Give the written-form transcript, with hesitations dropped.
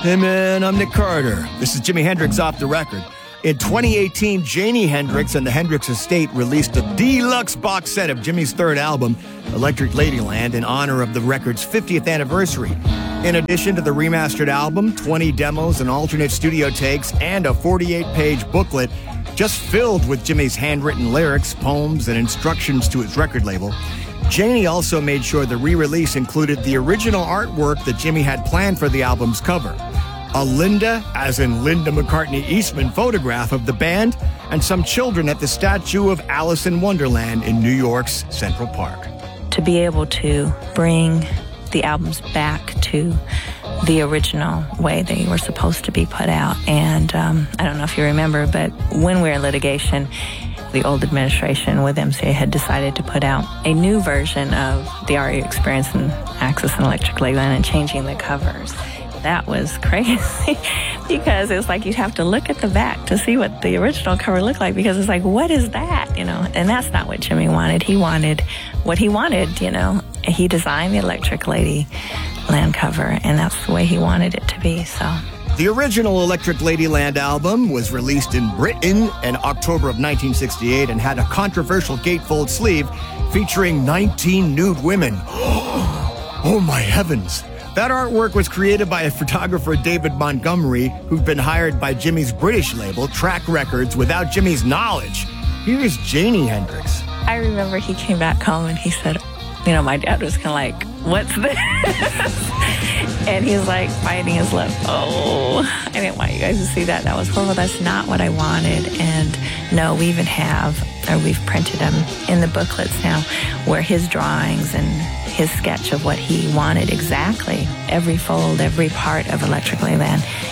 Hey man, I'm Nick Carter. This is Jimi Hendrix Off the Record. In 2018, Janie Hendrix and the Hendrix Estate released a deluxe box set of Jimi's third album, Electric Ladyland, in honor of the record's 50th anniversary. In addition to the remastered album, 20 demos and alternate studio takes, and a 48-page booklet just filled with Jimi's handwritten lyrics, poems, and instructions to his record label, Janie also made sure the re-release included the original artwork that Jimi had planned for the album's cover. A Linda, as in Linda McCartney Eastman, photograph of the band, and some children at the statue of Alice in Wonderland in New York's Central Park. To be able to bring the albums back to the original way they were supposed to be put out. And I don't know if you remember, but when we were in litigation, the old administration with MCA had decided to put out a new version of the REO Experience and Access and Electric Ladyland and changing the covers. That was crazy because it's like you'd have to look at the back to see what the original cover looked like, because it's like, what is that? You know, and that's not what Jimi wanted. He wanted what he wanted, you know. He designed the Electric Ladyland cover, and that's the way he wanted it to be, so. The original Electric Ladyland album was released in Britain in October of 1968 and had a controversial gatefold sleeve featuring 19 nude women. Oh my heavens. That artwork was created by a photographer, David Montgomery, who'd been hired by Jimi's British label, Track Records, without Jimi's knowledge. Here's Janie Hendrix. I remember he came back home and he said, you know, my dad was kind of like, what's this? And he's like biting his lip. Oh, I didn't want you guys to see that. That was horrible. That's not what I wanted. And no, we even have, or we've printed them in the booklets now, where his drawings and his sketch of what he wanted exactly, every fold, every part of Electric Ladyland